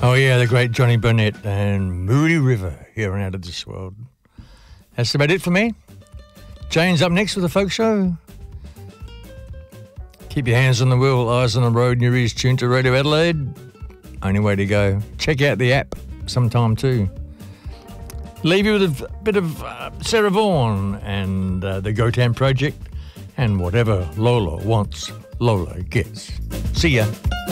Oh yeah, the great Johnny Burnett and Moody River here on Out of This World. That's about it for me. Jane's up next with the folk show. Keep your hands on the wheel, eyes on the road, and your ears tuned to Radio Adelaide. Only way to go. Check out the app sometime too. Leave you with a bit of Sarah Vaughan and the Gotan Project, and whatever Lola wants, Lola gets. See ya.